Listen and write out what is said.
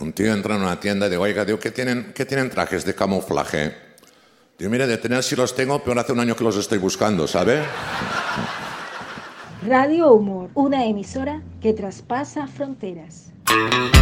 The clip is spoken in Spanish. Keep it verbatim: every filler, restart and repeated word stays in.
Un tío entra en una tienda y digo, oiga, digo, ¿qué tienen, ¿qué tienen trajes de camuflaje? Digo, mire, de tener sí los tengo, pero hace un año que los estoy buscando, ¿sabe? Radio Humor, una emisora que traspasa fronteras.